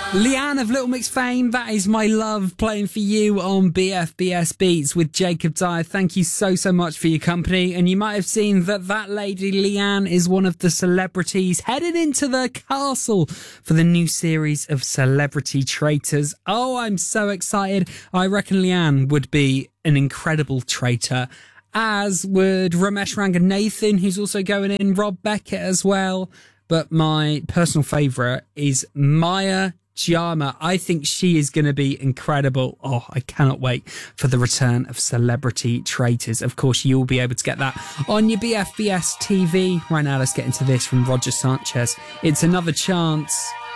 Leanne of Little Mix fame, that is my love, playing for you on BFBS Beats with Jacob Dyer. Thank you so much for your company. And you might have seen that lady Leanne is one of the celebrities headed into the castle for the new series of Celebrity Traitors. Oh, I'm so excited. I reckon Leanne would be an incredible traitor, as would Ramesh Ranganathan, who's also going in, Rob Beckett as well. But my personal favourite is Maya Jama. I think she is going to be incredible. Oh, I cannot wait for the return of Celebrity Traitors. Of course, you'll be able to get that on your BFBS TV. Right now, let's get into this from Roger Sanchez. It's Another Chance.